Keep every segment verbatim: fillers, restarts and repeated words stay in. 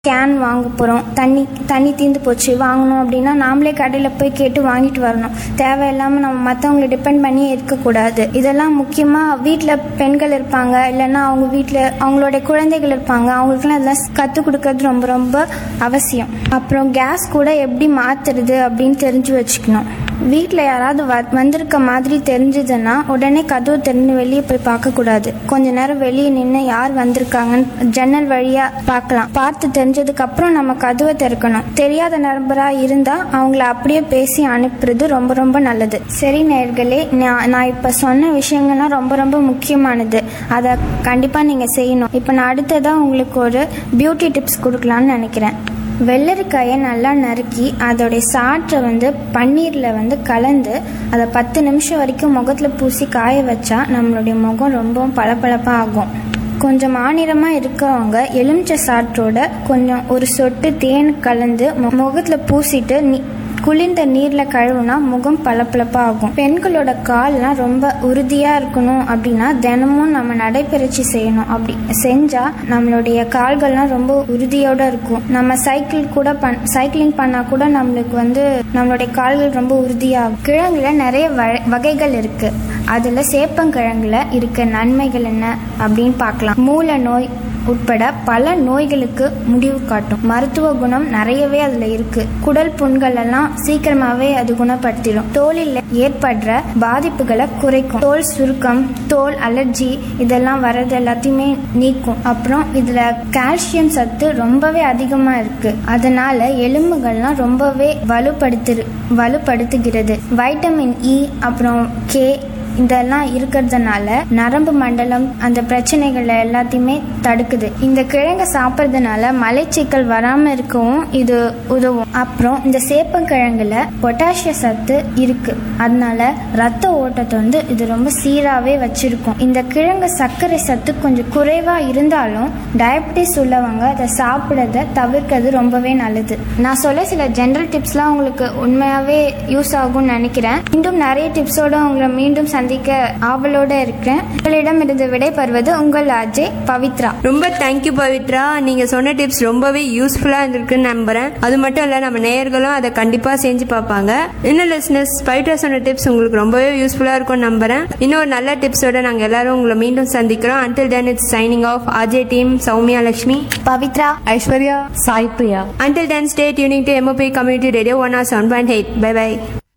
Can வாங்க போகிறோம், தண்ணி தண்ணி தீர்ந்து போச்சு வாங்கணும் அப்படின்னா நாமளே கடையில் போய் கேட்டு வாங்கிட்டு வரணும். தேவையில்லாமல் நம்ம மற்றவங்களை டிபெண்ட் பண்ணி இருக்கக்கூடாது. இதெல்லாம் முக்கியமாக வீட்டில் பெண்கள் இருப்பாங்க, இல்லைன்னா அவங்க வீட்டில் அவங்களோட குழந்தைகள் இருப்பாங்க, அவங்களுக்குலாம் இதெல்லாம் கற்றுக் கொடுக்கறது ரொம்ப ரொம்ப அவசியம். அப்புறம் கேஸ் கூட எப்படி மாற்றுறது அப்படின்னு தெரிஞ்சு வச்சுக்கணும். வீட்டில் யாராவது வ வந்திருக்க மாதிரி தெரிஞ்சதுன்னா உடனே கதவு திறந்து வெளியே போய் பார்க்கக்கூடாது. கொஞ்ச நேரம் வெளியே நின்று யார் வந்திருக்காங்கன்னு ஜன்னல் வழியாக பார்க்கலாம். பார்த்து தெரிஞ்சதுக்கு அப்புறம் நம்ம கதவை திறக்கணும். தெரியாத நபராக இருந்தால் அவங்கள அப்படியே பேசி அனுப்புறது ரொம்ப ரொம்ப நல்லது. சரி நேயர்களே, நான் நான் இப்போ சொன்ன விஷயங்கள்லாம் ரொம்ப ரொம்ப முக்கியமானது. அதை கண்டிப்பாக நீங்கள் செய்யணும். இப்போ நான் அடுத்ததாக உங்களுக்கு ஒரு பியூட்டி டிப்ஸ் கொடுக்கலான்னு நினைக்கிறேன். வெள்ளரிக்காயை நல்லா நறுக்கி அதோடைய சாற்றை வந்து பன்னீரில் வந்து கலந்து அதை பத்து நிமிஷம் வரைக்கும் முகத்தில் பூசி காய வச்சா நம்மளுடைய முகம் ரொம்பவும் பளபளப்பாக ஆகும். கொஞ்சம் மாநிறமாக இருக்கிறவங்க எலுமிச்சை சாற்றோட கொஞ்சம் ஒரு சொட்டு தேன் கலந்து முகத்தில் பூசிட்டு நீ குளிர்ந்த நீரில் கழுவுனா முகம் பளபளப்பாக ஆகும். பெண்களோட கால்லாம் ரொம்ப உறுதியாக இருக்கணும் அப்படின்னா தினமும் நம்ம நடைப்பயிற்சி செய்யணும். அப்படி செஞ்சால் நம்மளுடைய கால்கள்லாம் ரொம்ப உறுதியோடு இருக்கும். நம்ம சைக்கிள் கூட பண் சைக்கிளிங் பண்ணால் கூட நம்மளுக்கு வந்து நம்மளுடைய கால்கள் ரொம்ப உறுதியாகும். கிழங்குல நிறைய வகைகள் இருக்குது. அதில் சேப்பங்கிழங்குல இருக்க நன்மைகள் என்ன அப்படின்னு பார்க்கலாம். மூல நோய் உட்பட பல நோய்களுக்கு முடிவு காட்டும். மருத்துவ குணம் நிறையவே அதுல இருக்கு. குடல் புண்கள் எல்லாம் சீக்கிரமாவே அது குணப்படுத்திடும். தோலில் ஏற்படுற பாதிப்புகளை குறைக்கும். தோல் சுருக்கம், தோல் அலர்ஜி இதெல்லாம் வர்றது எல்லாத்தையுமே நீக்கும். அப்புறம் இதுல கால்சியம் சத்து ரொம்பவே அதிகமா இருக்கு. அதனால எலும்புகள்லாம் ரொம்பவே வலுப்படுத்து வலுப்படுத்துகிறது. வைட்டமின் இ அப்புறம் கே இதெல்லாம் இருக்கிறதுனால நரம்பு மண்டலம் அந்த பிரச்சனைகளை எல்லாத்தையுமே தடுக்குது. இந்த கிழங்கை சாப்பிட்றதுனால மலைச்சிக்கல் வராம இருக்கவும் இது உதவும். அப்புறம் இந்த சேப்பங்கிழங்குல பொட்டாசிய சத்து இருக்கு. அதனால ரத்த ஓட்டத்தை வந்து இது ரொம்ப சீராவே வச்சிருக்கும். இந்த கிழங்கு சர்க்கரை சத்து கொஞ்சம் குறைவா இருந்தாலும் டயபிட்டிஸ் உள்ளவங்க அதை சாப்பிடறத தவிர்க்கிறது ரொம்பவே நல்லது. நான் சொல்ல சில ஜெனரல் டிப்ஸ்லாம் உங்களுக்கு உண்மையாவே யூஸ் ஆகும்னு நினைக்கிறேன். இன்னும் நிறைய டிப்ஸோட உங்களை மீண்டும் சந்திக்க ஆவலோட இருக்கிறேன். உங்களிடம் இருந்து விடைபெறுவது உங்கள் அஜய் பவித்ரா. ரொம்ப தேங்க்யூ பவித்ரா. நீங்க சொன்ன டிப்ஸ் ரொம்பவே யூஸ்ஃபுல்லா இருந்திருக்குன்னு நம்புறேன். அது மட்டும் இல்ல நம்ம நேயர்களும் அதை கண்டிப்பா செஞ்சு பார்ப்பாங்க. இன்னும் லிசனர்ஸ், பவித்ரா சொன்ன டிப்ஸ் உங்களுக்கு ரொம்பவே யூஸ்ஃபுல்லா இருக்கும்னு நம்புறேன். இன்னொரு நல்ல டிப்ஸோட நாங்க எல்லாரும் உங்களை மீண்டும் சந்திக்கிறோம். Until then it's signing off. Ajay team, Soumya, Lakshmi, Pavithra, Aishwarya, Sai Priya. Until then stay tuning to M O P Community Radio one oh seven point eight. Bye bye.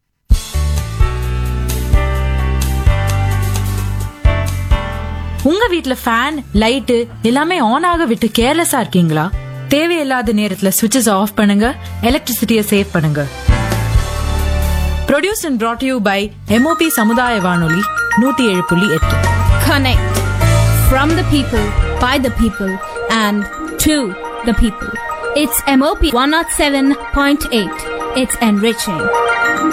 உங்க வீட்ல ஃபேன், லைட் எல்லாமே ஆன் ஆக விட்டு கேர்லெஸ்ஸா இருக்கீங்களா? தேவையில்லாத நேரத்துல ஸ்விட்சஸ் ஆஃப் பண்ணுங்க. எலக்ட்ரிசிட்டியை சேவ் பண்ணுங்க. Produced and brought to you by M O P சமுதாய வானொலி நூத்தி ஏழு புள்ளி எட்டு. Connect from the people, by the people and to the people. It's M O P one oh seven point eight. It's enriching.